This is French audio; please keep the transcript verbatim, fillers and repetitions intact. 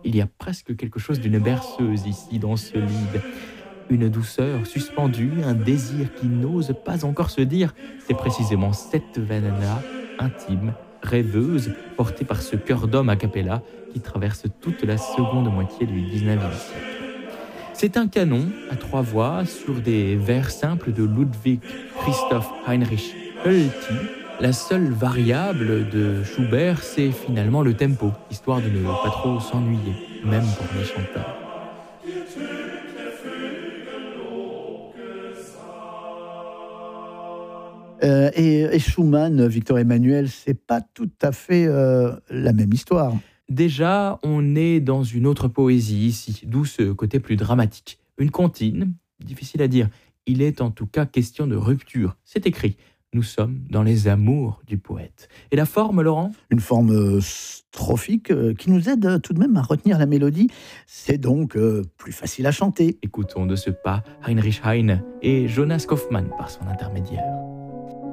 Il y a presque quelque chose d'une berceuse ici, dans ce lied. Une douceur suspendue, un désir qui n'ose pas encore se dire. C'est précisément cette veine-là, intime, rêveuse, portée par ce cœur d'homme a cappella, qui traverse toute la seconde moitié du dix-neuvième siècle. C'est un canon à trois voix sur des vers simples de Ludwig Christoph Heinrich Hölty. La seule variable de Schubert, c'est finalement le tempo, histoire de ne pas trop s'ennuyer, même pour les chanteurs. Euh, et, et Schumann, Victor Emmanuel, c'est pas tout à fait euh, la même histoire. Déjà, on est dans une autre poésie ici, d'où ce côté plus dramatique. Une comptine, difficile à dire. Il est en tout cas question de rupture. C'est écrit. Nous sommes dans les amours du poète. Et la forme, Laurent ? Une forme euh, strophique euh, qui nous aide euh, tout de même à retenir la mélodie. C'est donc euh, plus facile à chanter. Écoutons de ce pas Heinrich Heine et Jonas Kaufmann par son intermédiaire.